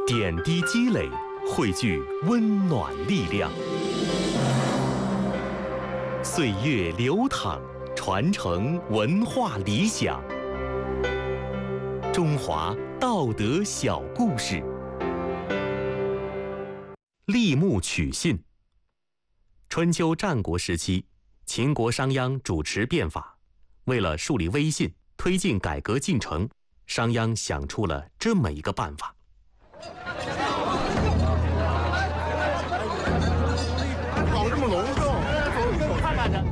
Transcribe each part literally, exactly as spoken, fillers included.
点滴积累，汇聚温暖力量。岁月流淌，传承文化理想。中华道德小故事。立木取信。春秋战国时期，秦国商鞅主持变法，为了树立威信，推进改革进程，商鞅想出了这么一个办法。 搞这么隆重，看看去。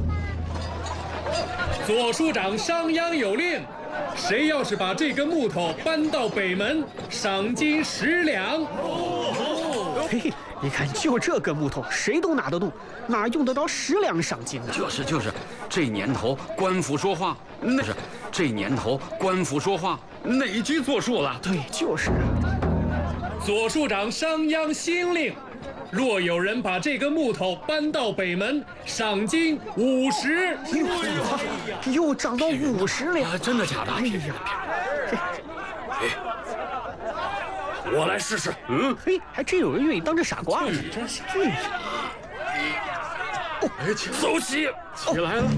左庶长商鞅有令，谁要是把这根木头搬到北门，赏金十两。 嘿嘿，你看，就这根木头，谁都拿得动，哪用得着十两赏金呢？ 就是就是，这年头官府说话，那是这年头官府说话，哪句作数了？ 对，就是。 左庶长商鞅新令，若有人把这根木头搬到北门，赏金五十。 又又涨到五十两、 啊！真的假的？ 哎呀！ 哎，我来试试。嗯， 嘿，还真有人愿意当这傻瓜呢。 真是。 对。 哦，哎，走起，起来了。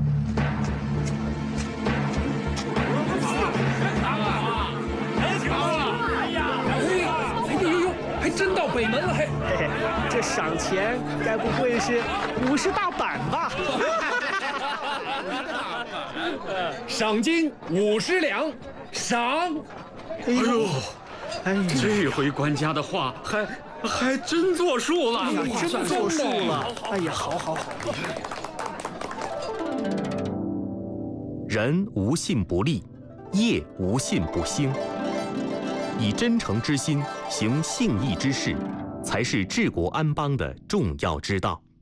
真到北门了，嘿， 嘿嘿，这赏钱该不会是五十大板吧？ 赏金五十两，赏。 哎呦， 哎， 这回官家的话还还真作数了， 哎呀，真作数了。哎呀，好好好。 人无信不立，业无信不兴。以真诚之心行信义之事，才是治国安邦的重要之道。